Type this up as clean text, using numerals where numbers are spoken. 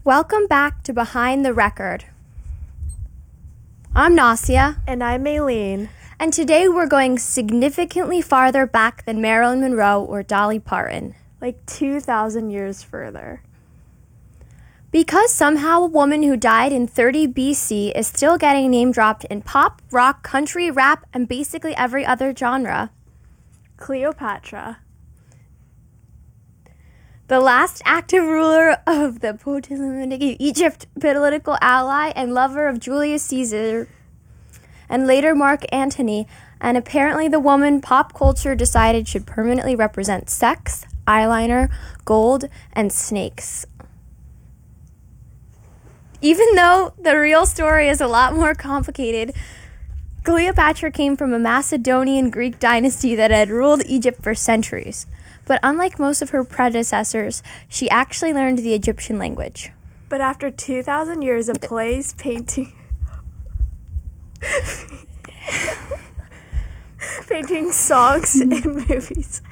Welcome back to Behind the Record. I'm Nasia. And I'm Maylene. And today we're going significantly farther back than Marilyn Monroe or Dolly Parton. Like 2,000 years further. Because somehow a woman who died in 30 BC is still getting name dropped in pop, rock, country, rap, and basically every other genre. Cleopatra. The last active ruler of the Ptolemaic Egypt, political ally and lover of Julius Caesar, and later Mark Antony, and apparently the woman pop culture decided should permanently represent sex, eyeliner, gold, and snakes. Even though the real story is a lot more complicated, Cleopatra came from a Macedonian Greek dynasty that had ruled Egypt for centuries. But unlike most of her predecessors, she actually learned the Egyptian language. But after 2,000 years of plays, painting songs, and movies,